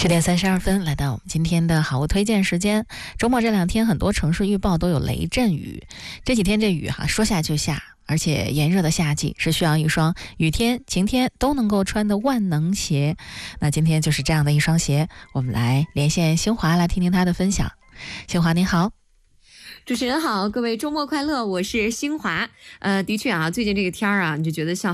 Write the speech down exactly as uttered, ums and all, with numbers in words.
十点三十二分，来到我们今天的好物推荐时间。周末这两天，很多城市预报都有雷阵雨。这几天这雨哈、啊，说下就下，而且炎热的夏季是需要一双雨天、晴天都能够穿的万能鞋。那今天就是这样的一双鞋，我们来连线新华来听听他的分享。新华您好。 主持人好，各位周末快乐，我是新华。呃，的确啊，最近这个天儿啊，你就觉得像